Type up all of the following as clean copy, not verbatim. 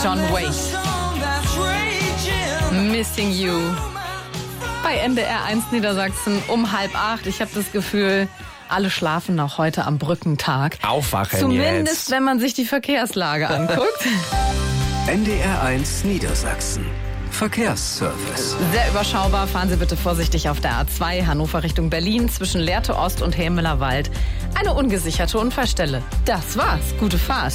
John Waite. Missing You. Bei NDR 1 Niedersachsen um 7:30. Ich habe das Gefühl, alle schlafen noch heute am Brückentag. Aufwachen Zumindest, jetzt. wenn man sich die Verkehrslage anguckt. NDR 1 Niedersachsen. Verkehrsservice. Sehr überschaubar. Fahren Sie bitte vorsichtig auf der A2 Hannover Richtung Berlin zwischen Lehrte Ost und Hämelerer-Wald. Eine ungesicherte Unfallstelle. Das war's. Gute Fahrt.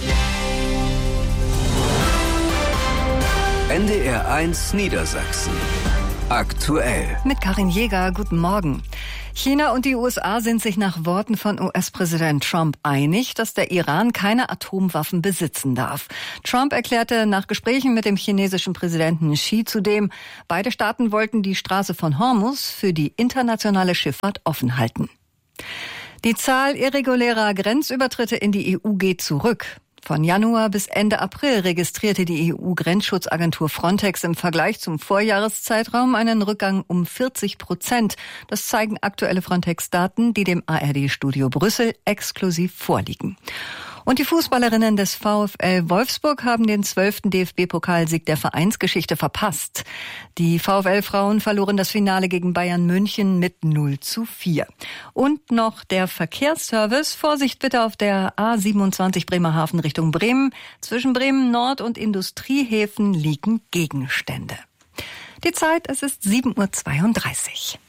NDR 1 Niedersachsen. Aktuell. Mit Karin Jäger, guten Morgen. China und die USA sind sich nach Worten von US-Präsident Trump einig, dass der Iran keine Atomwaffen besitzen darf. Trump erklärte nach Gesprächen mit dem chinesischen Präsidenten Xi zudem, beide Staaten wollten die Straße von Hormuz für die internationale Schifffahrt offen halten. Die Zahl irregulärer Grenzübertritte in die EU geht zurück. Von Januar bis Ende April registrierte die EU-Grenzschutzagentur Frontex im Vergleich zum Vorjahreszeitraum einen Rückgang um 40%. Das zeigen aktuelle Frontex-Daten, die dem ARD-Studio Brüssel exklusiv vorliegen. Und die Fußballerinnen des VfL Wolfsburg haben den 12. DFB-Pokalsieg der Vereinsgeschichte verpasst. Die VfL-Frauen verloren das Finale gegen Bayern München mit 0:4. Und noch der Verkehrsservice. Vorsicht bitte auf der A27 Bremerhaven Richtung Bremen. Zwischen Bremen Nord und Industriehäfen liegen Gegenstände. Die Zeit, es ist 7:32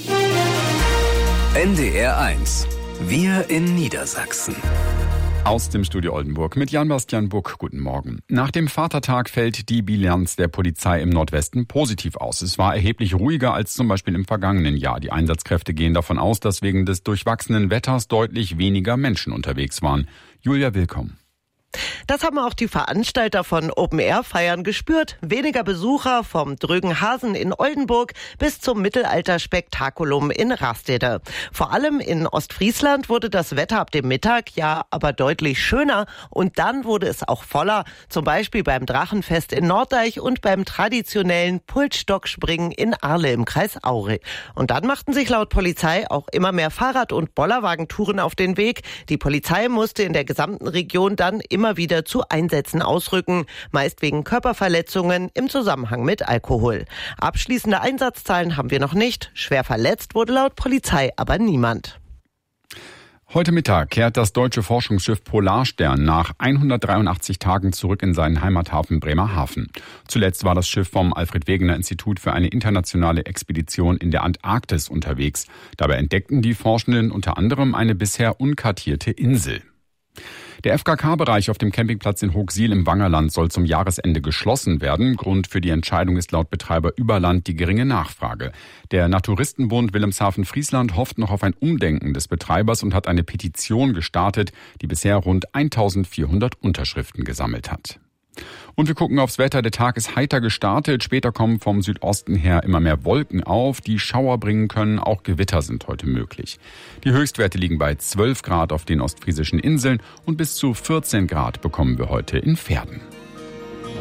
Uhr. NDR 1. Wir in Niedersachsen. Aus dem Studio Oldenburg mit Jan-Bastian Buck. Guten Morgen. Nach dem Vatertag fällt die Bilanz der Polizei im Nordwesten positiv aus. Es war erheblich ruhiger als zum Beispiel im vergangenen Jahr. Die Einsatzkräfte gehen davon aus, dass wegen des durchwachsenen Wetters deutlich weniger Menschen unterwegs waren. Julia Willkomm. Das haben auch die Veranstalter von Open-Air-Feiern gespürt. Weniger Besucher vom Drögen Hasen in Oldenburg bis zum Mittelalter-Spektakulum in Rastede. Vor allem in Ostfriesland wurde das Wetter ab dem Mittag ja aber deutlich schöner und dann wurde es auch voller. Zum Beispiel beim Drachenfest in Norddeich und beim traditionellen Pultstockspringen in Arle im Kreis Aure. Und dann machten sich laut Polizei auch immer mehr Fahrrad- und Bollerwagentouren auf den Weg. Die Polizei musste in der gesamten Region dann immer wieder zu Einsätzen ausrücken, meist wegen Körperverletzungen im Zusammenhang mit Alkohol. Abschließende Einsatzzahlen haben wir noch nicht. Schwer verletzt wurde laut Polizei aber niemand. Heute Mittag kehrt das deutsche Forschungsschiff Polarstern nach 183 Tagen zurück in seinen Heimathafen Bremerhaven. Zuletzt war das Schiff vom Alfred-Wegener-Institut für eine internationale Expedition in der Antarktis unterwegs. Dabei entdeckten die Forschenden unter anderem eine bisher unkartierte Insel. Der FKK-Bereich auf dem Campingplatz in Hochsiel im Wangerland soll zum Jahresende geschlossen werden. Grund für die Entscheidung ist laut Betreiber Überland die geringe Nachfrage. Der Naturistenbund Wilhelmshaven-Friesland hofft noch auf ein Umdenken des Betreibers und hat eine Petition gestartet, die bisher rund 1400 Unterschriften gesammelt hat. Und wir gucken aufs Wetter. Der Tag ist heiter gestartet. Später kommen vom Südosten her immer mehr Wolken auf, die Schauer bringen können. Auch Gewitter sind heute möglich. Die Höchstwerte liegen bei 12 Grad auf den ostfriesischen Inseln und bis zu 14 Grad bekommen wir heute in Verden.